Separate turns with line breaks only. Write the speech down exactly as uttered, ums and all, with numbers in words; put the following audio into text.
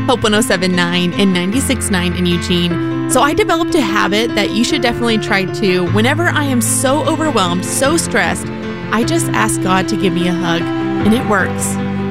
Hope one oh seven point nine and ninety-six point nine in Eugene. So I developed a habit that you should definitely try too. Whenever I am so overwhelmed, so stressed, I just ask God to give me a hug, and it works.